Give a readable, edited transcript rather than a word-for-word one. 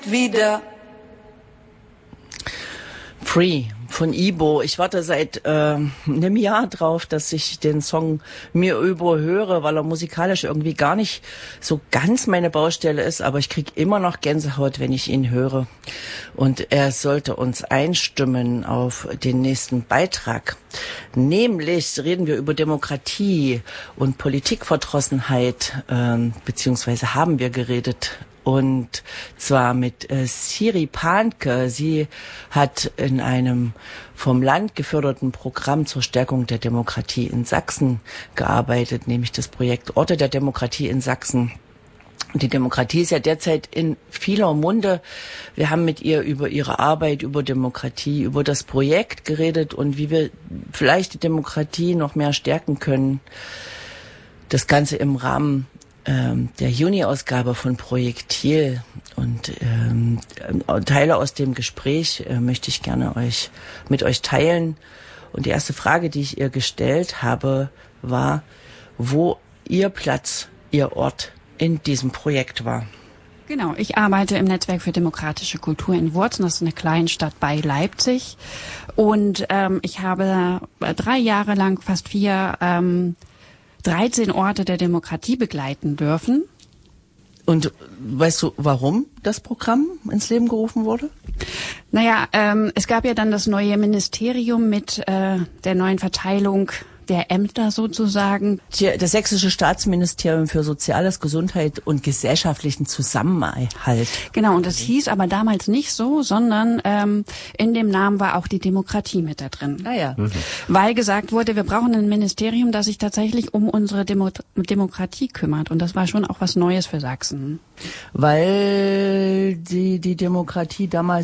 wieder. Free von Ibo. Ich warte seit einem Jahr drauf, dass ich den Song mir überhöre, weil er musikalisch irgendwie gar nicht so ganz meine Baustelle ist, aber ich krieg immer noch Gänsehaut, wenn ich ihn höre. Und er sollte uns einstimmen auf den nächsten Beitrag. Nämlich reden wir über Demokratie und Politikverdrossenheit, beziehungsweise haben wir geredet. Und zwar mit Siri Pahnke. Sie hat in einem vom Land geförderten Programm zur Stärkung der Demokratie in Sachsen gearbeitet, nämlich das Projekt Orte der Demokratie in Sachsen. Und die Demokratie ist ja derzeit in vieler Munde. Wir haben mit ihr über ihre Arbeit, über Demokratie, über das Projekt geredet und wie wir vielleicht die Demokratie noch mehr stärken können. Das Ganze im Rahmen der Juni-Ausgabe von Projektil, und Teile aus dem Gespräch möchte ich gerne mit euch teilen. Und die erste Frage, die ich ihr gestellt habe, war, wo ihr Platz, ihr Ort in diesem Projekt war. Genau, ich arbeite im Netzwerk für demokratische Kultur in Wurzen. Das ist eine Kleinstadt bei Leipzig. Und ich habe 3 Jahre lang, fast 4, 13 Orte der Demokratie begleiten dürfen. Und weißt du, warum das Programm ins Leben gerufen wurde? Naja, es gab ja dann das neue Ministerium mit der neuen Verteilung der Ämter sozusagen. Das Sächsische Staatsministerium für Soziales, Gesundheit und gesellschaftlichen Zusammenhalt. Genau, und das hieß aber damals nicht so, sondern in dem Namen war auch die Demokratie mit da drin. Ah ja. Weil gesagt wurde, wir brauchen ein Ministerium, das sich tatsächlich um unsere Demokratie kümmert. Und das war schon auch was Neues für Sachsen. Weil die Demokratie damals